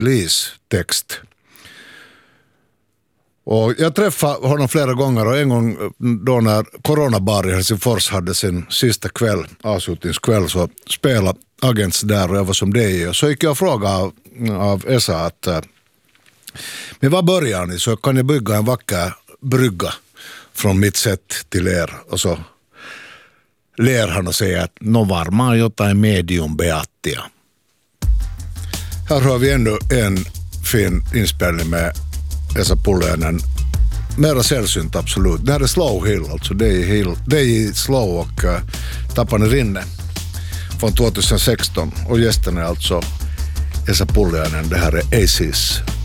Lees text. Och jag träffade honom flera gånger och en gång då när Coronabar i Helsingfors hade sin sista kväll, avslutningskväll, så spelade Agents där och jag var som dig. Och så gick jag och frågade av Esa att men vad börjar ni, så kan ni bygga en vacker brygga från mitt sätt till er. Och så ler han och säger att varmaan jotain medium beattia. Här har vi ännu en fin inspelning med Esa Pulliainen. Mera sällsynt absolut. Det här är Slow Hill, alltså det är Slow och Tapani Rinne från 2016. Och gästen är alltså Esa Pulliainen. Det här är Aces.